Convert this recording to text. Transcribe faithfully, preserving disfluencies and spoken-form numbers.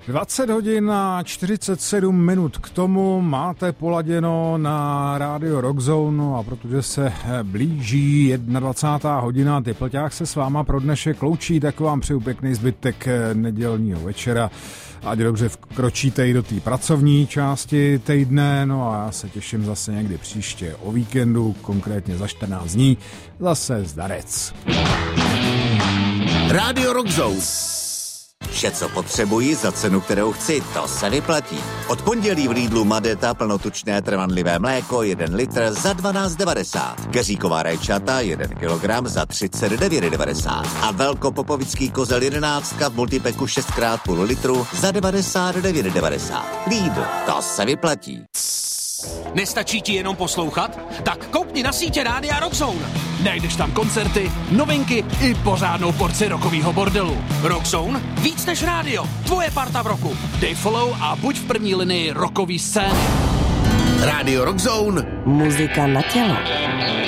dvacet hodin a čtyřicet sedm minut k tomu máte poladěno na rádio Rockzone a protože se blíží dvacátá jedna hodina, Typlťák se s váma pro dnešek loučí, tak vám přeju pěkný zbytek nedělního večera. Ať dobře vkročíte i do té pracovní části týdne, no a já se těším zase někdy příště o víkendu, konkrétně za čtrnáct dní, zase zdarec. Rádio Rockzone. Vše, co potřebuji za cenu, kterou chci, to se vyplatí. Od pondělí v Lidlu Madeta plnotučné trvanlivé mléko jeden litr za dvanáct devadesát. Keříková rajčata jeden kilogram za třicet devět devadesát. A velkopopovický kozel jedenáctka v multipeku šest krát půl litru za devadesát devět devadesát. Lidl, to se vyplatí. Nestačí ti jenom poslouchat? Tak koukni na sítě Rádia Rockzone. Najdeš tam koncerty, novinky i pořádnou porci rockovýho bordelu. Rockzone? Víc než rádio. Tvoje parta v roku. Dej follow a buď v první linii rockový scény. Rádio Rockzone. Muzika na tělo.